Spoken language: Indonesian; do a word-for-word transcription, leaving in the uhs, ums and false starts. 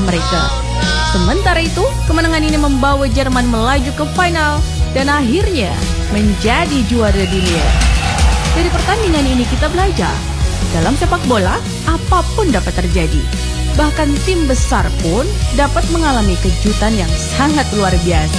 mereka. Sementara itu, kemenangan ini membawa Jerman melaju ke final dan akhirnya menjadi juara dunia. Dari pertandingan ini kita belajar, dalam sepak bola apapun dapat terjadi. Bahkan tim besar pun dapat mengalami kejutan yang sangat luar biasa.